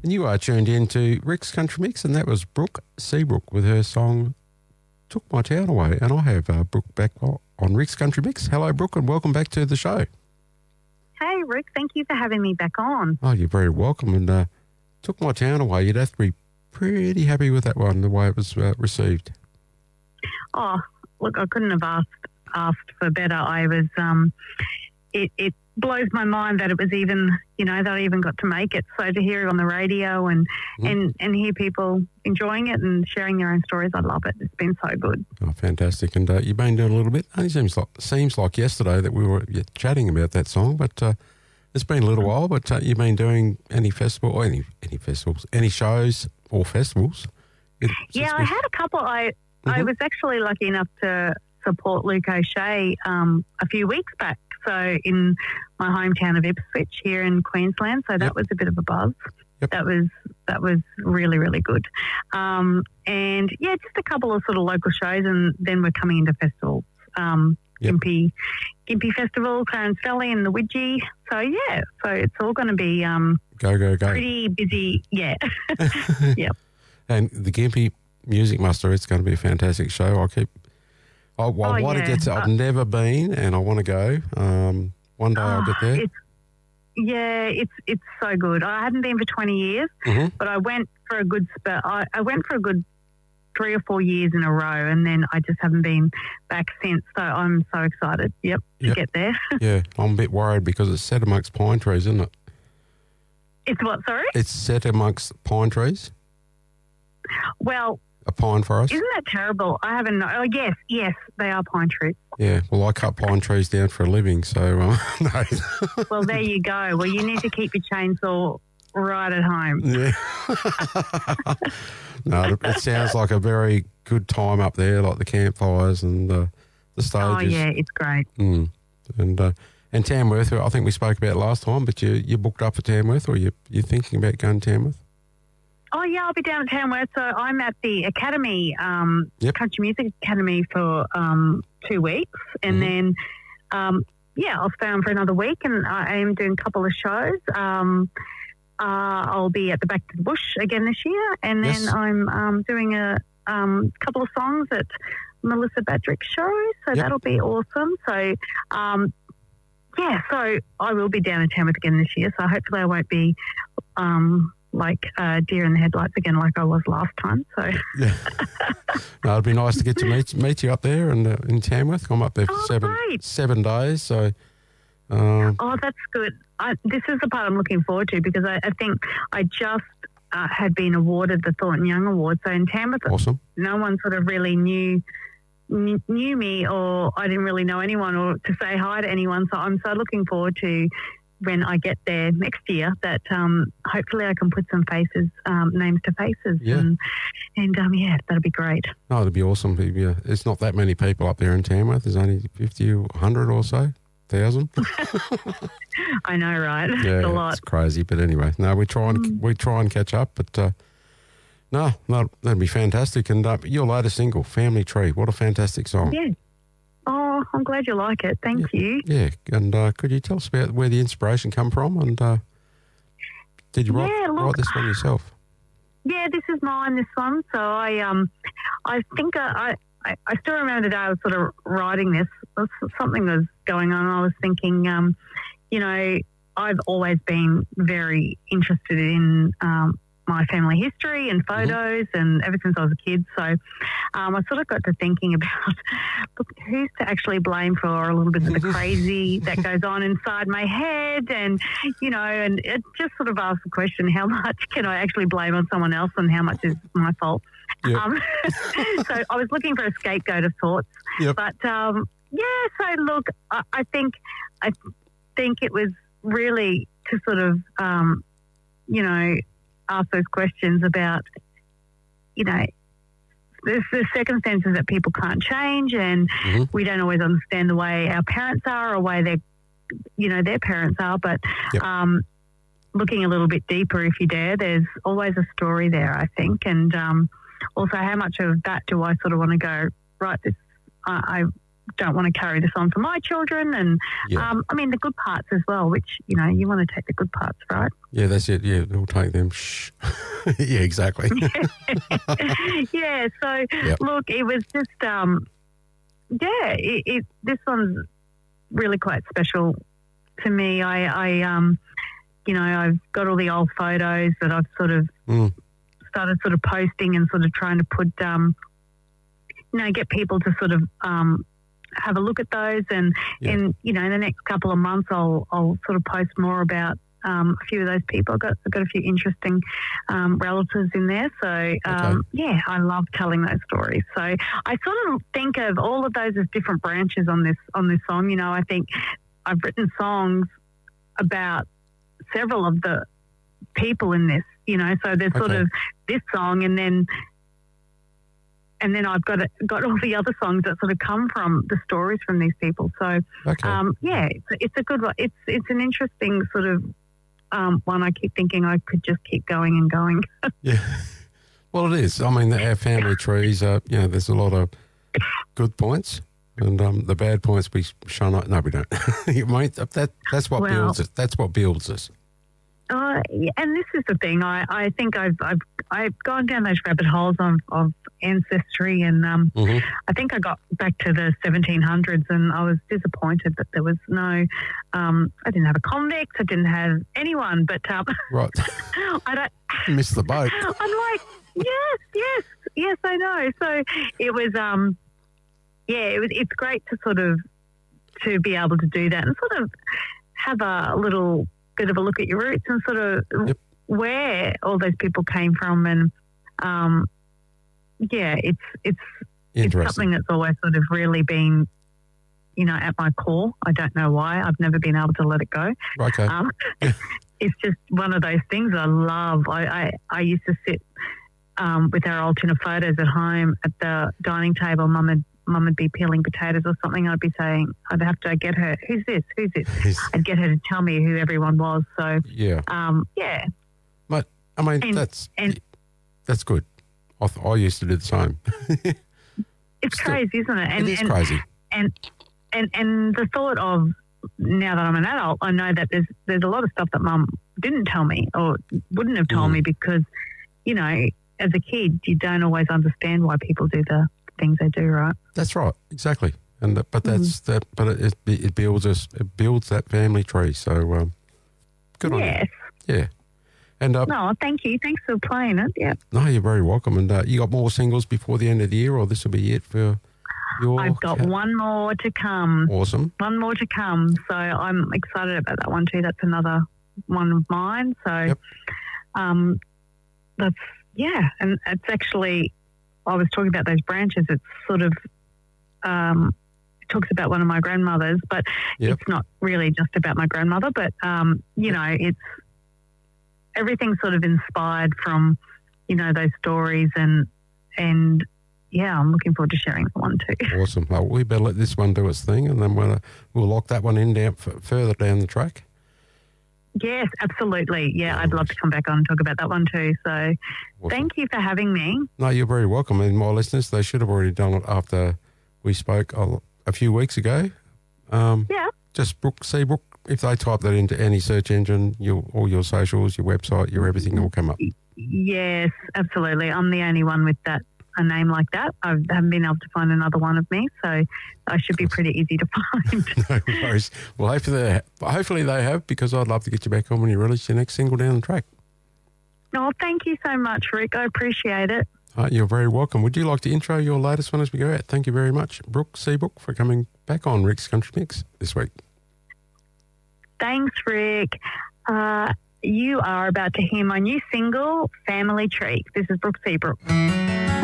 And you are tuned in to Rick's Country Mix, and that was Brooke Seabrook with her song Took My Town Away. And I have Brooke back on Rick's Country Mix. Hello, Brooke, and welcome back to the show. Hey, Rick, thank you for having me back on. Oh, you're very welcome. And Took My Town Away, you'd have to be pretty happy with that one, the way it was received. Oh, look, I couldn't have asked for better. I was, it blows my mind that it was even, that I even got to make it. So to hear it on the radio and hear people enjoying it and sharing their own stories, I love it. It's been so good. Oh, fantastic. And you've been doing a little bit. Only seems like yesterday that we were chatting about that song, but it's been a little while. But you've been doing any festival or any festivals, any shows or festivals? Yeah, I had a couple. I was actually lucky enough to support Luke O'Shea a few weeks back. So in my hometown of Ipswich here in Queensland. So that was a bit of a buzz. Yep. That was really, really good. And yeah, just a couple of sort of local shows, and then we're coming into festivals. Gympie Festival, Clarence Valley and the Widgie. So yeah, so it's all going to be go pretty busy. Yeah. Yep. And the Gympie Music Muster, it's going to be a fantastic show. I want to get to. I've never been, and I want to go. One day I'll get there. It's so good. I hadn't been for 20 years, but I went for a good spell. I went for a good 3 or 4 years in a row, and then I just haven't been back since. So I'm so excited. To get there. Yeah, I'm a bit worried because it's set amongst pine trees, isn't it? It's what? Sorry. It's set amongst pine trees. Well. A pine forest? Isn't that terrible? I haven't known. Oh, yes, they are pine trees. Yeah, well, I cut pine trees down for a living, so no. Well, there you go. Well, you need to keep your chainsaw right at home. Yeah. No, it sounds like a very good time up there, like the campfires and the stages. Oh, yeah, it's great. And Tamworth, I think we spoke about it last time, but you booked up for Tamworth, or you're thinking about going to Tamworth? Oh, yeah, I'll be down at Tamworth. So I'm at the Academy, Country Music Academy for 2 weeks. And then, I'll stay on for another week, and I am doing a couple of shows. I'll be at the Back to the Bush again this year. And then I'm doing a couple of songs at Melissa Badrick's show. So that'll be awesome. So, so I will be down in Tamworth again this year. So hopefully I won't be... like deer in the headlights again, like I was last time. So yeah, no, it'd be nice to get to meet you up there and in Tamworth. I'm up there for 7 days. So, that's good. This is the part I'm looking forward to, because I think I just had been awarded the Thornton Young Award. So in Tamworth, awesome. No one sort of really knew me, or I didn't really know anyone, or to say hi to anyone. So I'm so looking forward to when I get there next year, that hopefully I can put some faces, names to faces. Yeah. And that'll be great. Oh, it'll be awesome. There's not that many people up there in Tamworth. There's only 50 or 100 or so, 1,000. I know, right? Yeah, it's a lot. It's crazy. But anyway, no, we try and catch up. But no, that'd be fantastic. And your latest single, Family Tree, what a fantastic song. Yeah. Oh, I'm glad you like it. Thank you. Yeah, and could you tell us about where the inspiration come from, and did you write this one yourself? Yeah, this is mine, this one. So I think I still remember the day I was sort of writing this. Something was going on. I was thinking, I've always been very interested in my family history and photos, and ever since I was a kid. So I sort of got to thinking about who's to actually blame for a little bit of the crazy that goes on inside my head, and and it just sort of asked the question, how much can I actually blame on someone else, and how much is my fault? Yep. So I was looking for a scapegoat of sorts. Yep. But so look, I think it was really to sort of ask those questions about, there's the circumstances that people can't change, and we don't always understand the way our parents are or way their parents are. But looking a little bit deeper, if you dare, there's always a story there, I think. And also, how much of that do I sort of want to go, right, this, I don't want to carry this on for my children. And I mean, the good parts as well, which, you know, you want to take the good parts, right? Yeah, that's it. Yeah, we'll take them. Shh. Yeah, exactly. Yeah. So look, it was just, this one's really quite special to me. You know, I've got all the old photos that I've sort of started sort of posting and sort of trying to put, you know, get people to sort of have a look at those. And, you know, in the next couple of months, I'll sort of post more about a few of those people. I've got a few interesting relatives in there. So, yeah, I love telling those stories. So I sort of think of all of those as different branches on this song. You know, I think I've written songs about several of the people in this, you know, so there's sort of this song and then I've got all the other songs that sort of come from the stories from these people. So, yeah, it's a good one. It's an interesting sort of one. I keep thinking I could just keep going and going. Yeah. Well, it is. I mean, our family trees are, you know, there's a lot of good points. And the bad points we shun out. No, we don't. That's what builds it. That's what builds us. And this is the thing. I think I've gone down those rabbit holes of ancestry, and I think I got back to the 1700s, and I was disappointed that there was no. I didn't have a convict. I didn't have anyone, but right. I don't miss the boat. I'm like, yes, I know. So it was. It's great to sort of to be able to do that and sort of have a little bit of a look at your roots and sort of where all those people came from. And it's something that's always sort of really been, you know, at my core. I don't know why. I've never been able to let it go. Okay. It's just one of those things I love. I used to sit with our old tin of photos at home at the dining table. Mum would be peeling potatoes or something. I'd be saying, I'd have to get her, who's this? I'd get her to tell me who everyone was. So, yeah. But, I mean, that's good. I used to do the same. It's crazy, isn't it? It is crazy. And the thought of, now that I'm an adult, I know that there's a lot of stuff that Mum didn't tell me or wouldn't have told me because, you know, as a kid, you don't always understand why people do the things they do, right? That's right, exactly. And but that's that. But it builds us. It builds that family tree. So good on you. Yeah. And no, thank you. Thanks for playing it. Yeah. No, you're very welcome. And you got more singles before the end of the year, or this will be it for your? I've got one more to come. Awesome. One more to come. So I'm excited about that one too. That's another one of mine. So, and it's actually. I was talking about those branches. It's sort of it talks about one of my grandmothers, but it's not really just about my grandmother. But you know, it's everything sort of inspired from, you know, those stories and yeah, I'm looking forward to sharing that one too. Awesome. Well, we better let this one do its thing, and then we'll lock that one in down further down the track. Yes, absolutely. Yeah, I'd love to come back on and talk about that one too. So Thank you for having me. No, you're very welcome. And my listeners, they should have already done it after we spoke a few weeks ago. Just Brooke Seabrook. If they type that into any search engine, all your socials, your website, your everything will come up. Yes, absolutely. I'm the only one with a name like that. I haven't been able to find another one of me, so I should be pretty easy to find. No worries. Well, hopefully they have, because I'd love to get you back on when you release your next single down the track. Oh, thank you so much, Rick. I appreciate it. You're very welcome. Would you like to intro your latest one as we go out? Thank you very much, Brooke Seabrook, for coming back on Rick's Country Mix this week. Thanks, Rick. You are about to hear my new single, Family Tree. This is Brooke Seabrook.